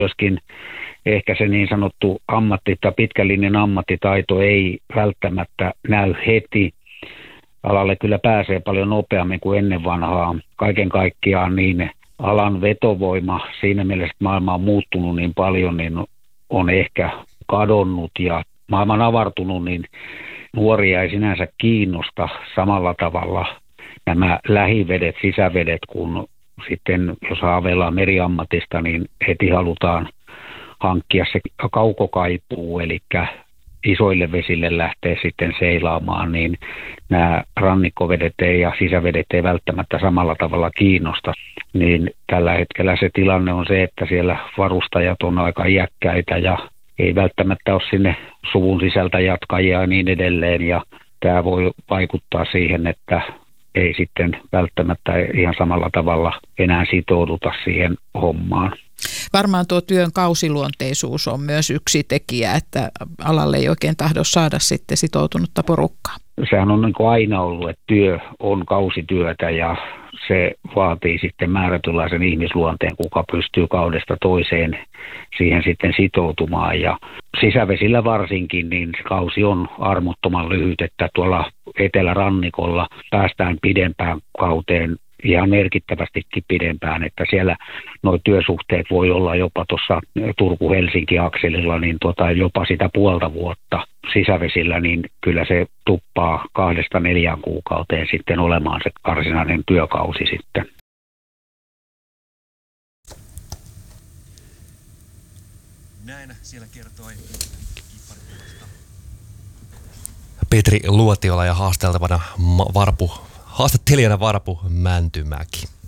Joskin ehkä se niin sanottu pitkällinen ammattitaito ei välttämättä näy heti. Alalle kyllä pääsee paljon nopeammin kuin ennen vanhaa. Kaiken kaikkiaan niin alan vetovoima siinä mielessä, että maailma on muuttunut niin paljon, niin on ehkä kadonnut ja maailma on avartunut, niin nuoria ei sinänsä kiinnosta samalla tavalla nämä lähivedet, sisävedet, kun sitten jos haaveillaan meriammatista, niin heti halutaan hankkia se kaukokaipuu, eli isoille vesille lähtee sitten seilaamaan, niin nämä rannikkovedet ja sisävedet ei välttämättä samalla tavalla kiinnosta. Niin tällä hetkellä se tilanne on se, että siellä varustajat on aika iäkkäitä ja ei välttämättä ole sinne suvun sisältä jatkajia ja niin edelleen. Ja tämä voi vaikuttaa siihen, että ei sitten välttämättä ihan samalla tavalla enää sitouduta siihen hommaan. Varmaan tuo työn kausiluonteisuus on myös yksi tekijä, että alalle ei oikein tahdo saada sitten sitoutunutta porukkaa. Sehän on niin kuin aina ollut, että työ on kausityötä ja se vaatii sitten määrätynlaisen ihmisluonteen, kuka pystyy kaudesta toiseen siihen sitten sitoutumaan. Ja sisävesillä varsinkin, niin kausi on armottoman lyhyt, että tuolla etelärannikolla päästään pidempään kauteen ihan merkittävästikin pidempään, että siellä nuo työsuhteet voi olla jopa tuossa Turku-Helsinki-akselilla niin jopa sitä puolta vuotta. Sisävesillä niin kyllä se tuppaa 2-4 kuukauteen sitten olemaan se varsinainen työkausi sitten. Näin siellä kertoi Petri Luotiola ja haastattelijana Varpu Mäntymäki.